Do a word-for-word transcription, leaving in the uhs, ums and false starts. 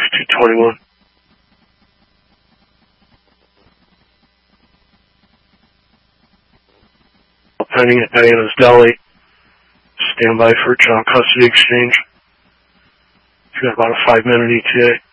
two twenty-one. Pending at Diana's Deli. Stand by for John Custody Exchange. You got about a five minute E T A.